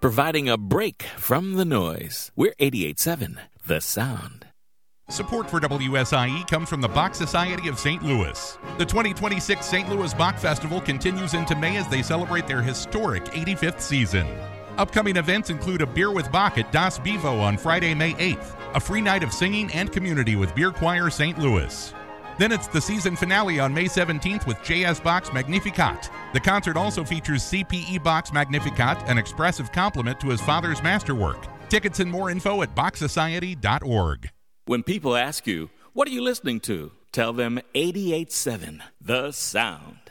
providing a break from the noise. We're 88.7 The Sound. Support for WSIE comes from the Bach Society of St. Louis. The 2026 St. Louis Bach Festival continues into May as they celebrate their historic 85th season. Upcoming events include a Beer with Bach at Das Bevo on Friday, May 8th, a free night of singing and community with Beer Choir St. Louis. Then it's the season finale on May 17th with J.S. Bach's Magnificat. The concert also features C.P.E. Bach's Magnificat, an expressive compliment to his father's masterwork. Tickets and more info at BachSociety.org. When people ask you, what are you listening to? Tell them 88.7 The Sound.